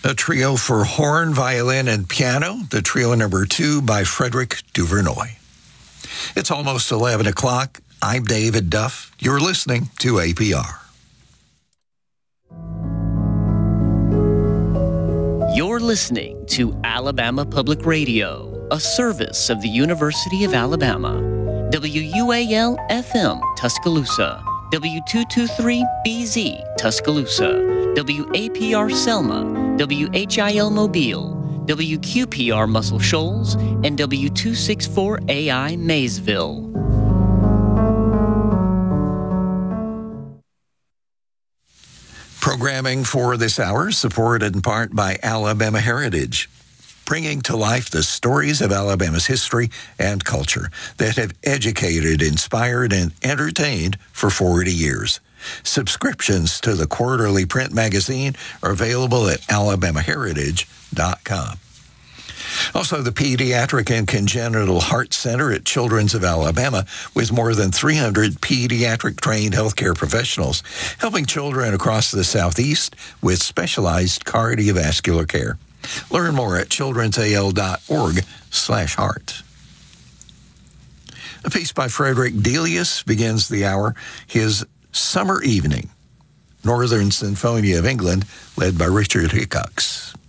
A trio for horn, violin, and piano, the trio number 2 by Frederick Duvernoy. It's almost 11 o'clock. I'm David Duff. You're listening to APR. You're listening to Alabama Public Radio, a service of the University of Alabama. WUAL-FM, Tuscaloosa. W223BZ, Tuscaloosa. WAPR Selma. WHIL Mobile. WQPR Muscle Shoals. And W264AI Maysville. Programming for this hour supported in part by Alabama Heritage, bringing to life the stories of Alabama's history and culture that have educated, inspired, and entertained for 40 years. Subscriptions to the quarterly print magazine are available at alabamaheritage.com. Also, the Pediatric and Congenital Heart Center at Children's of Alabama, with more than 300 pediatric-trained healthcare professionals, helping children across the Southeast with specialized cardiovascular care. Learn more at childrensal.org/heart. A piece by Frederick Delius begins the hour, his Summer Evening, Northern Sinfonia of England, led by Richard Hickox.